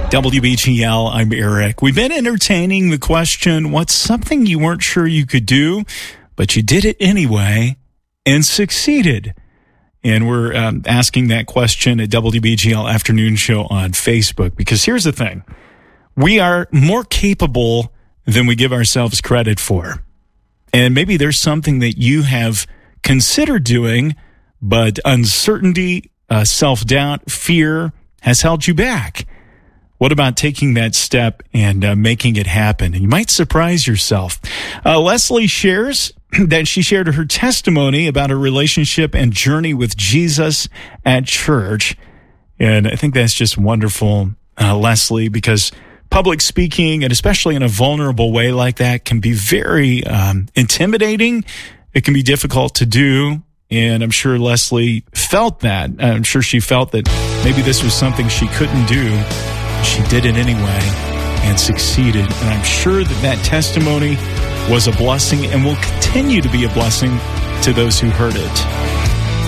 WBGL, I'm Eric. We've been entertaining the question, what's something you weren't sure you could do, but you did it anyway and succeeded? And we're asking that question at WBGL Afternoon Show on Facebook, because here's the thing. We are more capable than we give ourselves credit for. And maybe there's something that you have considered doing, but uncertainty, self-doubt, fear has held you back. What about taking that step and making it happen? And you might surprise yourself. Leslie shares that she shared her testimony about her relationship and journey with Jesus at church. And I think that's just wonderful, Leslie, because public speaking, and especially in a vulnerable way like that, can be very intimidating. It can be difficult to do. And I'm sure Leslie felt that. I'm sure she felt that maybe this was something she couldn't do. She did it anyway and succeeded. And I'm sure that that testimony was a blessing and will continue to be a blessing to those who heard it.